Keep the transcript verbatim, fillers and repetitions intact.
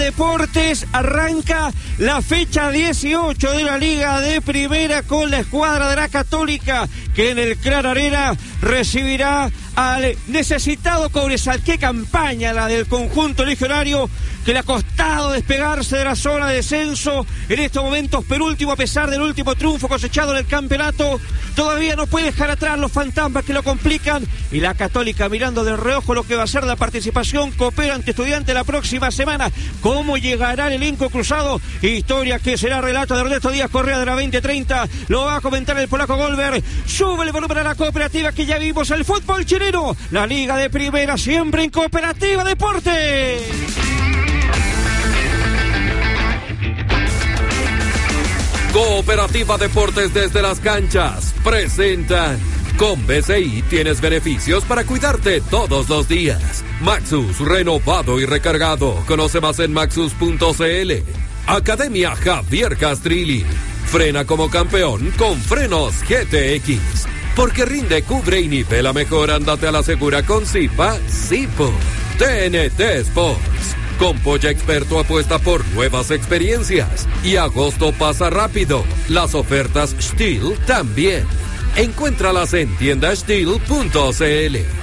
Deportes arranca la fecha dieciocho de la Liga de Primera con la escuadra de la Católica, que en el Clara Arena recibirá al necesitado Cobresal. Qué campaña la del conjunto legionario, que le ha costado despegarse de la zona de descenso. En estos momentos penúltimo, a pesar del último triunfo cosechado en el campeonato, todavía no puede dejar atrás los fantasmas que lo complican, y la Católica mirando de reojo lo que va a ser la participación coopera ante Estudiantes la próxima semana. ¿Cómo llegará el elenco cruzado? Historia que será relato de Ernesto Díaz Correa de la veinte treinta, lo va a comentar el polaco Goldberg. Sube el volumen a la cooperativa, que ya vimos el fútbol chileno, la Liga de Primera siempre en Cooperativa Deportes. Cooperativa Deportes desde las canchas presenta: con B C I tienes beneficios para cuidarte todos los días. Maxus, renovado y recargado. Conoce más en maxus punto c l. Academia Javier Castrilli. Frena como campeón con frenos G T X. Porque rinde, cubre y nivela mejor. Ándate a la segura con Zipa, Zipo. T N T Sports. Con Polla Experto apuesta por nuevas experiencias. Y agosto pasa rápido. Las ofertas Steel también. Encuéntralas en tienda steel punto c l.